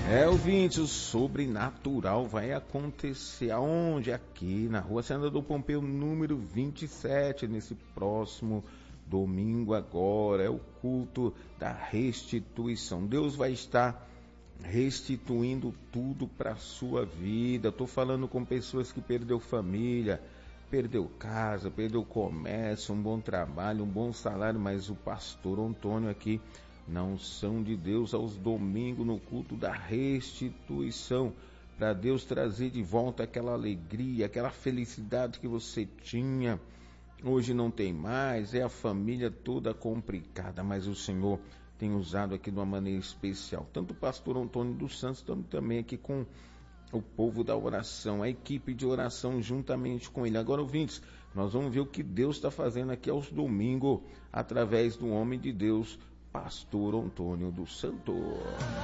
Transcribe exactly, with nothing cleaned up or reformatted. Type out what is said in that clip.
É, ouvinte, o sobrenatural vai acontecer aonde? Aqui na Rua Senador Pompeu, número vinte e sete, nesse próximo domingo agora. É o culto da restituição. Deus vai estar restituindo tudo para a sua vida. Estou falando com pessoas que perdeu família, perdeu casa, perdeu comércio, um bom trabalho, um bom salário, mas o pastor Antônio aqui, na unção de Deus, aos domingos no culto da restituição, para Deus trazer de volta aquela alegria, aquela felicidade que você tinha. Hoje não tem mais, é a família toda complicada, mas o Senhor tem usado aqui de uma maneira especial, tanto o pastor Antônio dos Santos, estamos também aqui com o povo da oração, a equipe de oração juntamente com ele. Agora, ouvintes, nós vamos ver o que Deus está fazendo aqui aos domingos, através do homem de Deus, pastor Antônio dos Santos.